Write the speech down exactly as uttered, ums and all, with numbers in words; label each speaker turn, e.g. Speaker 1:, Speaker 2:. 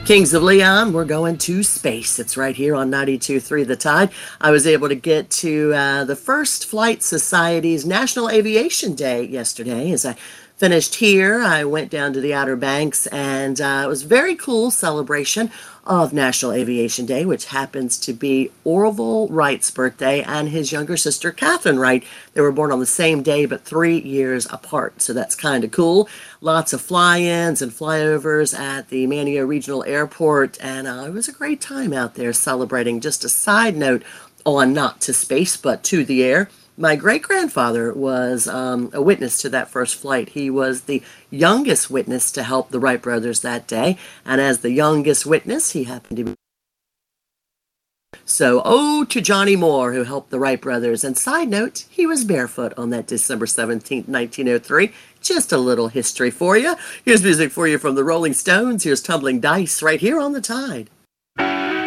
Speaker 1: Kings of Leon, we're going to space. It's right here on ninety-two point three The Tide. I was able to get to uh, the First Flight Society's National Aviation Day yesterday. As I finished here, I went down to the Outer Banks, and uh, it was a very cool celebration of National Aviation Day, which happens to be Orville Wright's birthday and his younger sister, Catherine Wright. They were born on the same day, but three years apart, so that's kind of cool. Lots of fly-ins and flyovers at the Manteo Regional Airport, and uh, it was a great time out there celebrating. Just a side note on not to space, but to the air. My great-grandfather was um, a witness to that first flight. He was the youngest witness to help the Wright brothers that day, and as the youngest witness, he happened to be. So, oh, to Johnny Moore, who helped the Wright brothers. And side note, he was barefoot on that December seventeenth, nineteen oh three. Just a little history for you. Here's music for you from the Rolling Stones. Here's Tumbling Dice right here on The Tide.